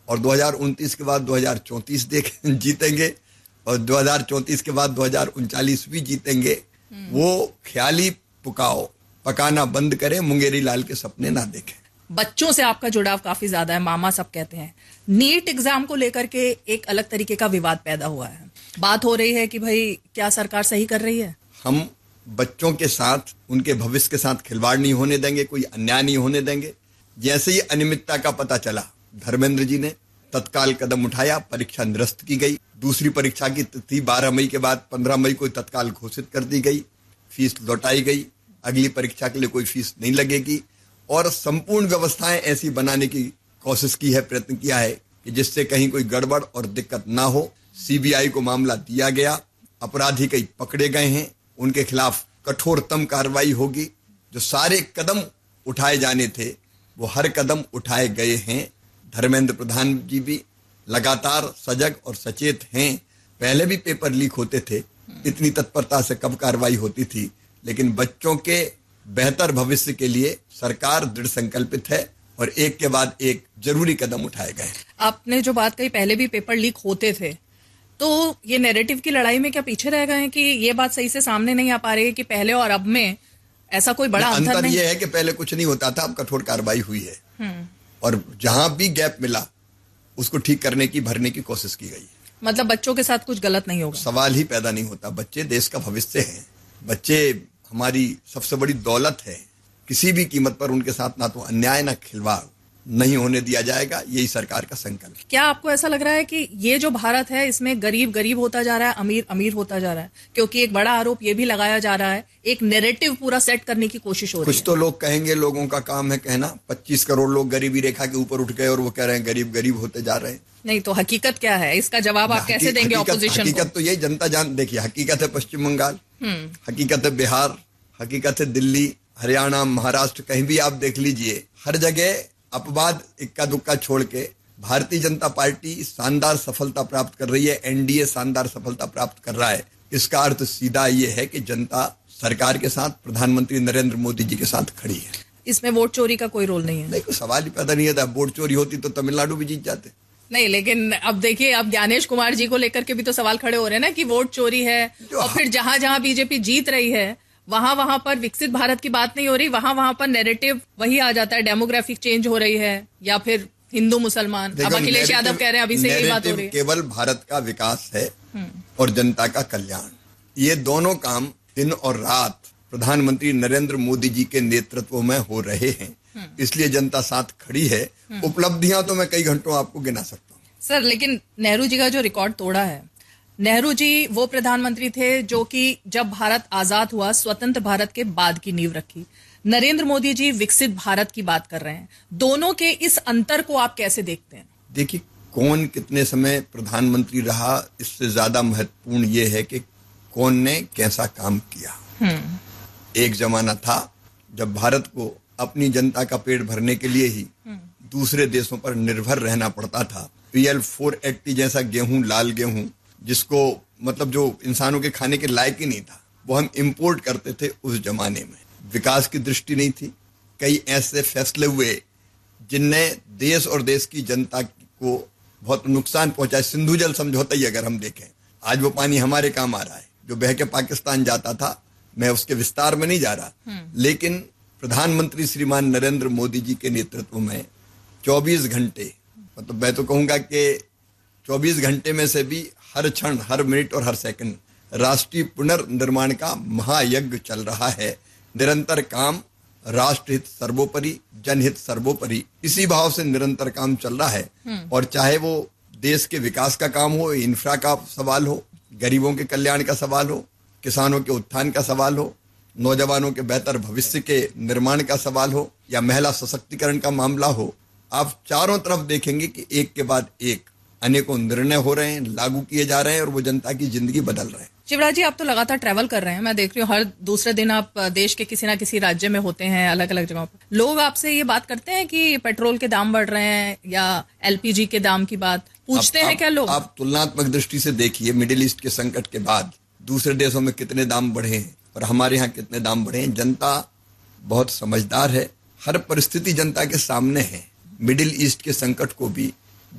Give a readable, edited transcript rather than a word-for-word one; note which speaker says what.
Speaker 1: और 2029 के बाद 2034 जीतेंगे और 2034 के बाद 2039 भी जीतेंगे। वो ख्याली पकाना बंद करें, मुंगेरी लाल के सपने ना देखें।
Speaker 2: बच्चों से आपका जुड़ाव काफी ज्यादा है, मामा सब कहते हैं। नीट एग्जाम को लेकर के एक अलग तरीके का विवाद पैदा हुआ है। बात हो रही है कि भाई क्या सरकार सही कर रही है?
Speaker 1: हम बच्चों के साथ, उनके भविष्य के साथ खिलवाड़ नहीं होने देंगे, कोई अन्याय नहीं होने देंगे। जैसे ही अनियमितता का पता चला, धर्मेंद्र जी ने तत्काल कदम उठाया, परीक्षा निरस्त की गई। दूसरी परीक्षा की तिथि 12 मई के बाद 15 मई को तत्काल घोषित कर दी गई। फीस लौटाई गई, अगली परीक्षा के लिए कोई फीस नहीं लगेगी और संपूर्ण व्यवस्थाएं ऐसी बनाने की कोशिश की है, प्रयत्न किया है कि जिससे कहीं कोई गड़बड़ और दिक्कत ना हो। सीबीआई को मामला दिया गया, अपराधी कई पकड़े गए हैं, उनके खिलाफ कठोरतम कार्रवाई होगी। जो सारे कदम उठाए जाने थे वो हर कदम उठाए गए हैं। धर्मेंद्र प्रधान जी भी लगातार सजग और सचेत हैं। पहले भी पेपर लीक होते थे, इतनी तत्परता से कब कार्रवाई होती थी, लेकिन बच्चों के बेहतर भविष्य के लिए सरकार दृढ़ संकल्पित है और एक के बाद एक जरूरी कदम उठाए गए।
Speaker 2: आपने जो बात कही, पहले भी पेपर लीक होते थे, तो ये नैरेटिव की लड़ाई में क्या पीछे रह गए हैं कि ये बात सही से सामने नहीं आ पा रही है कि पहले और अब में ऐसा कोई बड़ा अंतर नहीं?
Speaker 1: ये है कि पहले कुछ नहीं होता था, अब कठोर कार्रवाई हुई है और जहां भी गैप मिला उसको ठीक करने की, भरने की कोशिश की गई।
Speaker 2: मतलब बच्चों के साथ कुछ गलत नहीं होगा?
Speaker 1: सवाल ही पैदा नहीं होता। बच्चे देश का भविष्य हैं, बच्चे हमारी सबसे बड़ी दौलत है। किसी भी कीमत पर उनके साथ ना तो अन्याय ना खिलवाड़ नहीं होने दिया जाएगा, यही सरकार का संकल्प।
Speaker 2: क्या आपको ऐसा लग रहा है कि ये जो भारत है इसमें गरीब गरीब होता जा रहा है, अमीर अमीर होता जा रहा है? क्योंकि एक बड़ा आरोप ये भी लगाया जा रहा है, एक नैरेटिव पूरा सेट करने की कोशिश हो रही है।
Speaker 1: कुछ तो लोग कहेंगे, लोगों का काम है कहना। 25 करोड़ लोग गरीबी रेखा के ऊपर उठ गए और वो कह रहे हैं गरीब गरीब होते जा रहे हैं।
Speaker 2: नहीं तो हकीकत क्या है, इसका जवाब आप कैसे देंगे ऑपोजिशन को?
Speaker 1: हकीकत तो यही जनता जान। देखिए, हकीकत है पश्चिम बंगाल, हकीकत है बिहार, हकीकत है दिल्ली, हरियाणा, महाराष्ट्र, कहीं भी आप देख लीजिए, हर जगह अपवाद इक्का दुक्का छोड़ के भारतीय जनता पार्टी शानदार सफलता प्राप्त कर रही है। एनडीए शानदार सफलता प्राप्त कर रहा है। इसका अर्थ सीधा ये है कि जनता सरकार के साथ, प्रधानमंत्री नरेंद्र मोदी जी के साथ खड़ी है।
Speaker 2: इसमें वोट चोरी का कोई रोल नहीं है?
Speaker 1: नहीं, कोई सवाल ही पैदा नहीं होता। वोट चोरी होती तो तमिलनाडु भी जीत जाते।
Speaker 2: नहीं, लेकिन अब देखिए, अब ज्ञानेश कुमार जी को लेकर के भी तो सवाल खड़े हो रहे हैं ना कि वोट चोरी है, और फिर जहां जहां बीजेपी जीत रही है वहां पर विकसित भारत की बात नहीं हो रही, वहां पर नैरेटिव वही आ जाता है, डेमोग्राफिक चेंज हो रही है या फिर हिंदू मुसलमान। अब अखिलेश यादव कह रहे हैं अभी से यही बात हो रही है।
Speaker 1: केवल भारत का विकास है और जनता का कल्याण, ये दोनों काम दिन और रात प्रधानमंत्री नरेंद्र मोदी जी के नेतृत्व में हो रहे हैं, इसलिए जनता साथ खड़ी है। उपलब्धियां तो मैं कई घंटों आपको गिना सकता हूँ।
Speaker 2: सर, लेकिन नेहरू जी का जो रिकॉर्ड तोड़ा है, नेहरू जी वो प्रधानमंत्री थे जो कि जब भारत आजाद हुआ, स्वतंत्र भारत के बाद की नींव रखी। नरेंद्र मोदी जी विकसित भारत की बात कर रहे हैं। दोनों के इस अंतर को आप कैसे देखते हैं?
Speaker 1: देखिए, कौन कितने समय प्रधानमंत्री रहा, इससे ज्यादा महत्वपूर्ण ये है कि कौन ने कैसा काम किया। एक जमाना था जब भारत को अपनी जनता का पेट भरने के लिए ही दूसरे देशों पर निर्भर रहना पड़ता था। PL 480 जैसा गेहूं, लाल गेहूं, जिसको मतलब जो इंसानों के खाने के लायक ही नहीं था, वो हम इंपोर्ट करते थे। उस जमाने में विकास की दृष्टि नहीं थी। कई ऐसे फैसले हुए जिनने देश और देश की जनता को बहुत नुकसान पहुंचाया। सिंधु जल समझौता ही अगर हम देखें, आज वो पानी हमारे काम आ रहा है जो बह के पाकिस्तान जाता था। मैं उसके विस्तार में नहीं जा रहा, लेकिन प्रधानमंत्री श्रीमान नरेंद्र मोदी जी के नेतृत्व में 24 घंटे, मतलब मैं तो कहूंगा कि 24 घंटे में से भी हर क्षण, हर मिनट और हर सेकंड राष्ट्रीय पुनर्निर्माण का महायज्ञ चल रहा है। निरंतर काम, राष्ट्रहित सर्वोपरि, जनहित सर्वोपरि, इसी भाव से निरंतर काम चल रहा है। और चाहे वो देश के विकास का काम हो, इंफ्रा का सवाल हो, गरीबों के कल्याण का सवाल हो, किसानों के उत्थान का सवाल हो, नौजवानों के बेहतर भविष्य के निर्माण का सवाल हो, या महिला सशक्तिकरण का मामला हो, आप चारों तरफ देखेंगे कि एक के बाद एक अनेकों निर्णय हो रहे हैं, लागू किए जा रहे हैं और वो जनता की जिंदगी बदल रहे हैं।
Speaker 2: शिवराज जी, आप तो लगातार ट्रैवल कर रहे हैं, मैं देख रही हूँ हर दूसरे दिन आप देश के किसी ना किसी राज्य में होते हैं, अलग अलग जगहों पर। लोग आपसे ये बात करते हैं कि पेट्रोल के दाम बढ़ रहे हैं या LPG के दाम की बात पूछते हैं क्या लोग?
Speaker 1: आप तुलनात्मक दृष्टि से देखिए, मिडिल ईस्ट के संकट के बाद दूसरे देशों में कितने दाम बढ़े हैं और हमारे यहाँ कितने दाम बढ़े हैं। जनता बहुत समझदार है, हर परिस्थिति जनता के सामने है। मिडिल ईस्ट के संकट को भी